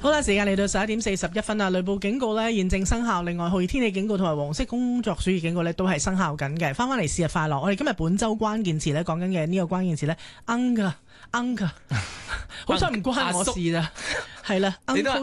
好啦，時間嚟到11:41啊！雷暴警告呢現正生效，另外酷熱天氣警告同埋黃色工作暑熱警告呢都係生效緊嘅。翻嚟是日快樂，我哋今日本周關鍵詞呢講緊嘅呢個關鍵詞呢 uncle， 好彩唔關我事啦，係啦 uncle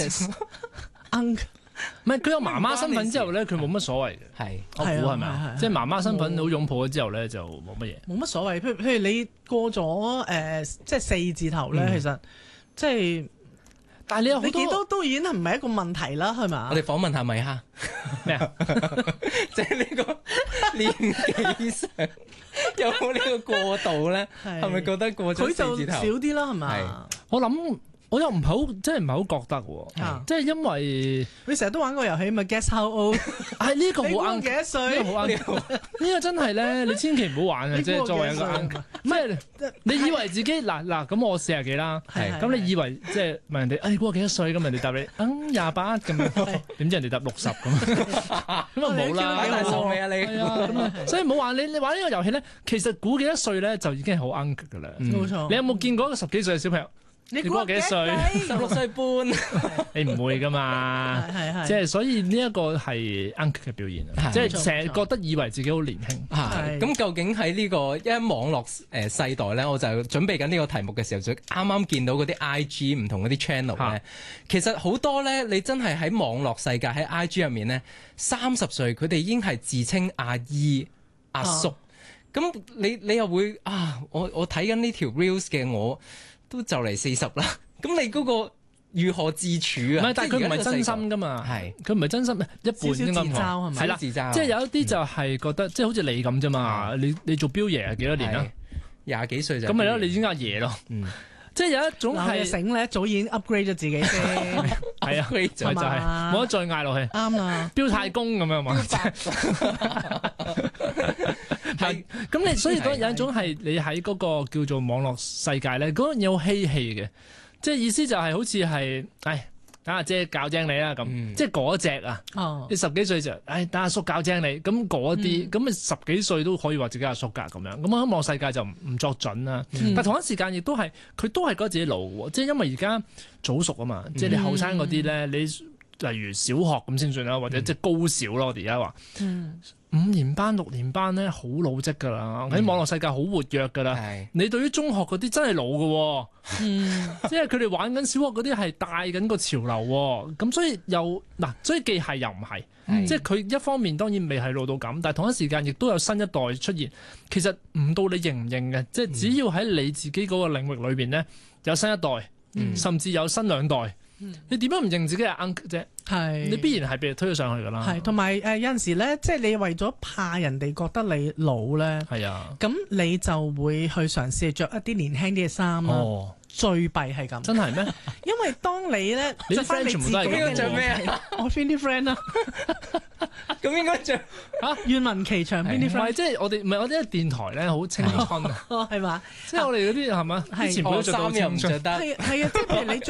status，uncle。 唔係佢有媽媽身份之後咧，佢冇乜所謂嘅。係，我估係咪啊？即係媽媽身份好擁抱咗之後咧，就冇乜嘢。冇乜所謂，譬如你過咗即係4字頭咧，其實即係，但係你有好多都已經唔係一個問題啦，係嘛？ 我哋訪問下米哈咩啊？ 即係呢個年紀上有冇呢個過渡咧？係咪覺得過咗4字頭佢就少啲啦？係嘛？ 我諗。我又唔係好，真係唔係好覺得喎，即係因為你成日都玩個遊戲嘛 Guess How Old？ 係呢個好啱， 幾多歲？ 呢個好啱，呢個真係咧，你千祈唔好玩啊！即係作為一個 uncle，唔係你以為自己嗱咁我40幾啦，咁你以為即係問人哋估我幾多歲咁，人哋答你28咁樣，點知人哋答60咁，咁啊冇啦， 擺大手尾啊你， 咁啊，所以唔好玩你玩呢個遊戲咧，其實估幾多歲咧就已經係好 uncle 噶啦， 冇錯。 你有冇見過一個10幾歲嘅小朋友？你估我幾歲 ？16歲半， 你唔會噶嘛？即係所以呢一個係 uncle 嘅表現啊！即係成日覺得以為自己好年輕。 咁究竟喺呢個網絡世代咧，我就準備緊呢個題目嘅時候，就啱啱見到嗰啲 IG 唔同嗰啲 channel 咧，其實好多咧，你真係喺網絡世界喺 IG 入面咧，30歲佢哋已經係自稱阿姨阿叔。咁你又會我睇緊呢條 reels 嘅我。都就嚟40啦，咁你嗰個如何自處啊？ 唔係，但係佢唔係真心噶嘛，係佢唔係真心，一半應該講係啦，即係有一啲就係覺得，即係好似你咁啫嘛。你做標爺係幾多年啊 ？20幾歲就咁咪咯，你已經阿爺咯。即係有一種係醒咧，早已經 upgrade 咗自己先， 係啊，就係冇得再嗌落去。 啱啦， 標太公咁樣嘛。係，咁你所以有一種係你喺嗰個叫做網絡世界咧，嗰樣嘢好嬉戲嘅，即係意思就係好似係，等阿姐教精你啦咁，即係嗰隻啊，你10幾歲就，等阿叔教精你，咁嗰啲，咁你10幾歲都可以話自己阿叔㗎咁樣，咁喺網絡世界就唔作準啦。但同一時間亦都係，佢都係覺得自己老喎，即係因為而家早熟啊嘛，即係你後生嗰啲咧，你例如小學咁先算啦，或者即係高小咯，我哋而家話。5年班、6年班咧，好老積噶啦，喺網絡世界好活躍噶啦。你對於中學嗰啲真係老噶，即係佢哋玩緊小學嗰啲係帶緊個潮流，咁所以所以既係又唔係，即係佢一方面當然未係老到咁，但係同一時間亦都有新一代出現。其實唔到你認唔認嘅，即係只要喺你自己嗰個領域裏邊咧，有新一代，甚至有新2代。你點樣唔認自己係 uncle 啫？係你必然係被推咗上去噶啦。係同埋有陣時咧，即係你為咗怕人哋覺得你老咧，係啊，咁你就會去嘗試着一啲年輕啲嘅衫咯。最弊係咁，真係咩？因為當你咧着翻你自己嘅着咩啊？我邊啲 friend 啊？咁應該着願聞其詳邊啲 friend？唔係即係我哋唔係我哋電台咧好青春啊，係嘛？即係我哋嗰啲係嘛？以前冇着到青春，係啊，即係譬如你着